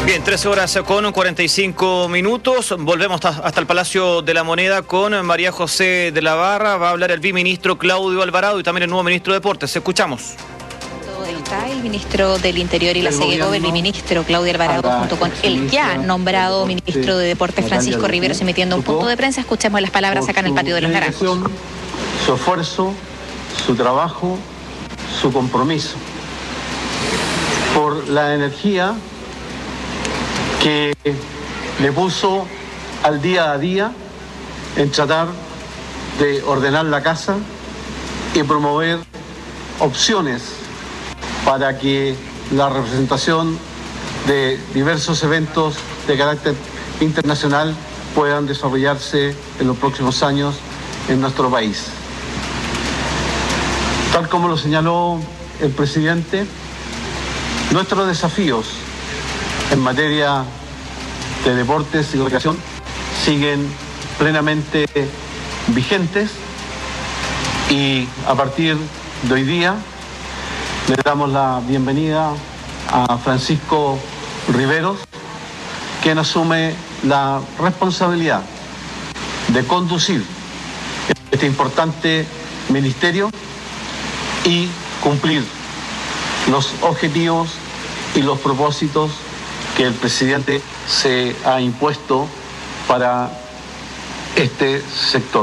Bien, 13 horas con 45 minutos. Volvemos hasta el Palacio de la Moneda con María José de la Barra. Va a hablar el viceministro Claudio Alvarado y también el nuevo ministro de Deportes. Escuchamos. Está el ministro del Interior y la SEGECOB, el viceministro Claudio Alvarado, junto con el ya nombrado ministro de Deportes Francisco Riveros, emitiendo un punto de prensa. Escuchemos las palabras acá en el Patio de los Naranjos. Su esfuerzo, su trabajo, su compromiso, por la energía que le puso al día a día en tratar de ordenar la casa y promover opciones para que la representación de diversos eventos de carácter internacional puedan desarrollarse en los próximos años en nuestro país. Tal como lo señaló el presidente, nuestros desafíos en materia de deportes y recreación siguen plenamente vigentes y a partir de hoy día le damos la bienvenida a Francisco Riveros, quien asume la responsabilidad de conducir este importante ministerio y cumplir los objetivos y los propósitos que el presidente se ha impuesto para este sector.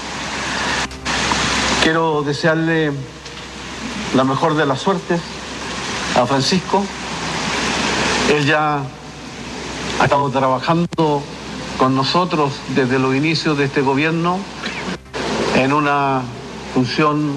Quiero desearle la mejor de las suertes a Francisco. Él ya ha estado trabajando con nosotros desde los inicios de este gobierno en una función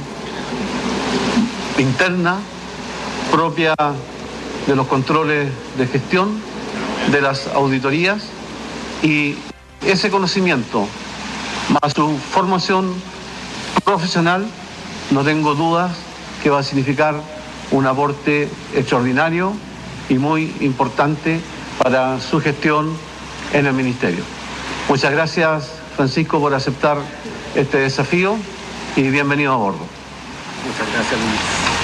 interna propia de los controles de gestión, de las auditorías, y ese conocimiento más su formación profesional, no tengo dudas que va a significar un aporte extraordinario y muy importante para su gestión en el ministerio. Muchas gracias, Francisco, por aceptar este desafío y bienvenido a bordo. Muchas gracias, Luis.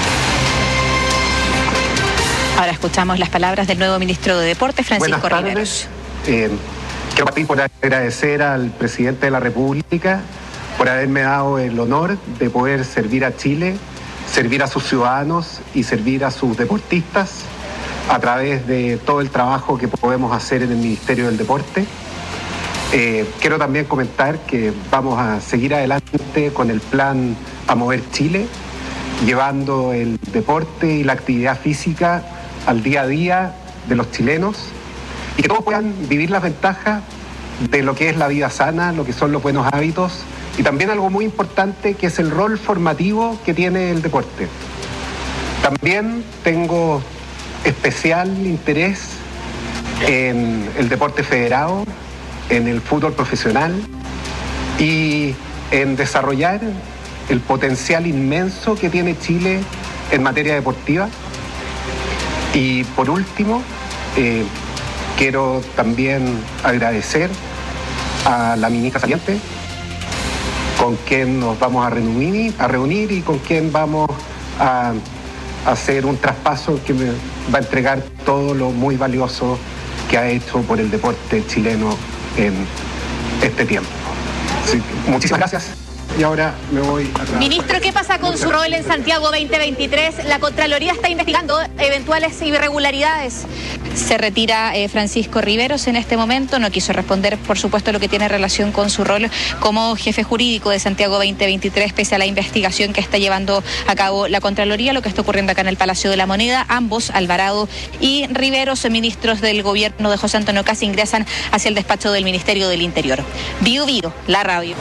Ahora escuchamos las palabras del nuevo ministro de Deportes, Francisco Riveros. Quiero partir por agradecer al presidente de la República por haberme dado el honor de poder servir a Chile, servir a sus ciudadanos y servir a sus deportistas a través de todo el trabajo que podemos hacer en el Ministerio del Deporte. Quiero también comentar que vamos a seguir adelante con el plan A Mover Chile, llevando el deporte y la actividad física al día a día de los chilenos y que todos puedan vivir las ventajas de lo que es la vida sana, lo que son los buenos hábitos y también algo muy importante que es el rol formativo que tiene el deporte. También tengo especial interés en el deporte federado, en el fútbol profesional y en desarrollar el potencial inmenso que tiene Chile en materia deportiva. Y por último, quiero también agradecer a la ministra saliente, con quien nos vamos a reunir y con quien vamos a hacer un traspaso que me va a entregar todo lo muy valioso que ha hecho por el deporte chileno en este tiempo. Así que, muchísimas gracias. Y ahora me voy a trabajar. Ministro, ¿qué pasa con su rol en Santiago 2023? La Contraloría está investigando eventuales irregularidades. Se retira Francisco Riveros en este momento. No quiso responder, por supuesto, lo que tiene relación con su rol como jefe jurídico de Santiago 2023, pese a la investigación que está llevando a cabo la Contraloría, lo que está ocurriendo acá en el Palacio de la Moneda. Ambos, Alvarado y Riveros, ministros del gobierno de José Antonio Kast, ingresan hacia el despacho del Ministerio del Interior. Bio Bio, la radio.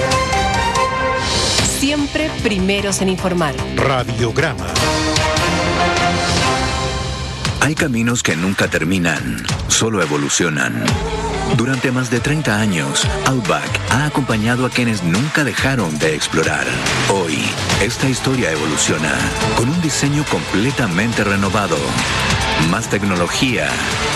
Siempre primeros en informar. Radiograma. Hay caminos que nunca terminan, solo evolucionan. Durante más de 30 años, Outback ha acompañado a quienes nunca dejaron de explorar. Hoy, esta historia evoluciona con un diseño completamente renovado. Más tecnología,